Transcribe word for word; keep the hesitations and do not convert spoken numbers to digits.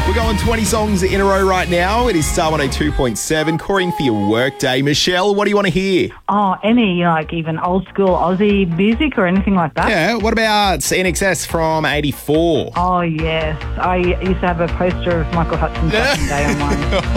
We're going twenty songs in a row right now. It is Star one oh two point seven. Calling for your workday. Michelle, what do you want to hear? Oh, any, like even old school Aussie music or anything like that? Yeah, what about N X S from eighty-four? Oh, yes. I used to have a poster of Michael Hutchins back in the day on mine.